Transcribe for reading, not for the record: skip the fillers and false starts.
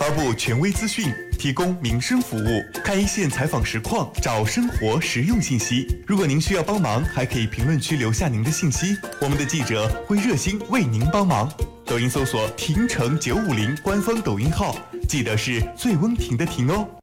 发布权威资讯，提供民生服务，看一线采访实况，找生活实用信息。如果您需要帮忙，还可以评论区留下您的信息，我们的记者会热心为您帮忙。抖音搜索“婷城950”官方抖音号，记得是最温婷的婷哦。